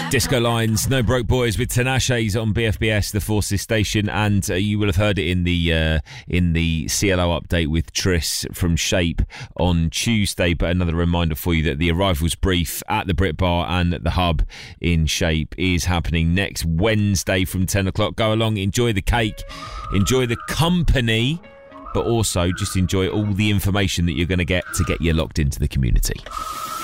Disco Lines, No Broke Boys with Tinashes on BFBS, the Forces station, and you will have heard it in the CLO update with Triss from Shape on Tuesday. But another reminder for you that the arrivals brief at the Brit Bar and at the Hub in Shape is happening next Wednesday from 10 o'clock. Go along, enjoy the cake, enjoy the company, but also just enjoy all the information that you're going to get you locked into the community.